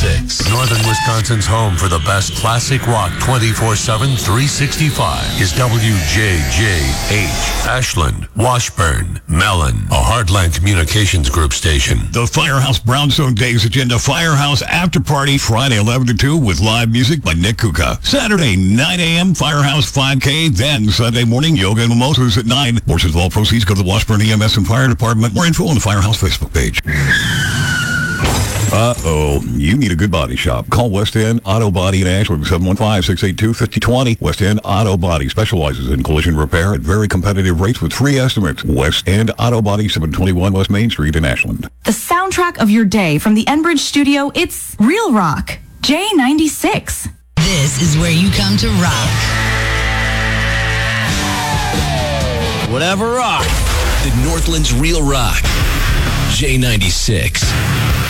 J96. Northern Wisconsin's home for the best classic rock 24/7, 365 is WJJH. Ashland, Washburn, Mellon, a Heartland Communications Group station. The Firehouse Brownstone Days Agenda Firehouse After Party, Friday 11 to 2 with live music by Nick Kuka. Saturday 9 a.m. Firehouse 5K. Then Sunday morning yoga and mimosas at 9. Portions of all proceeds go to the Washburn EMS and Fire Department. More info on the Firehouse Facebook page. You need a good body shop. Call West End Auto Body in Ashland, 715-682-5020. West End Auto Body specializes in collision repair at very competitive rates with free estimates. West End Auto Body, 721 West Main Street in Ashland. The soundtrack of your day from the Enbridge studio, it's real rock. J96. This is where you come to rock. Whatever rock. The Northland's Real Rock. J96.